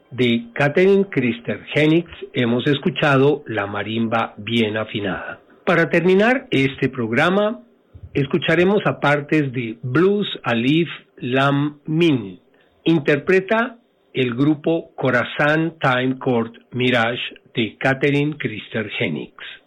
De Catherine Christer Henix hemos escuchado La marimba bien afinada. Para terminar este programa, escucharemos a partes de Blues Alif Lam Min. Interpreta el grupo Khorasan Time Court Mirage de Catherine Christer Henix.